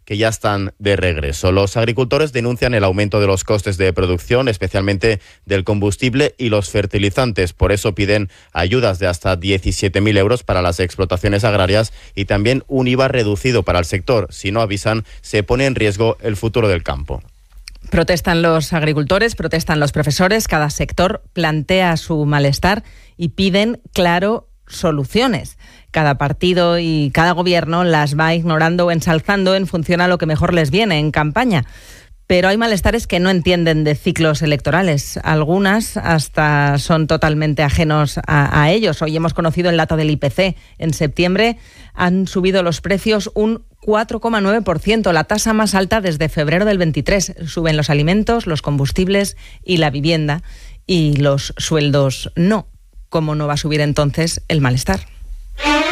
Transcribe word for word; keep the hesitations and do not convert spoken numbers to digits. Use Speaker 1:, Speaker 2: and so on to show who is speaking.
Speaker 1: que ya están de regreso. Los agricultores denuncian el aumento de los costes de producción, especialmente del combustible y los fertilizantes. Por eso piden ayudas de hasta diecisiete mil euros para las explotaciones agrarias y también un I V A reducido para el sector. Si no avisan, se pone en riesgo el futuro del campo.
Speaker 2: Protestan los agricultores, protestan los profesores, cada sector plantea su malestar y piden, claro, soluciones. Cada partido y cada gobierno las va ignorando o ensalzando en función a lo que mejor les viene en campaña. Pero hay malestares que no entienden de ciclos electorales. Algunas hasta son totalmente ajenos a, a ellos. Hoy hemos conocido el dato del I P C. En septiembre han subido los precios un cuatro coma nueve por ciento, la tasa más alta desde febrero del veintitrés. Suben los alimentos, los combustibles y la vivienda, y los sueldos no. ¿Cómo no va a subir entonces el malestar?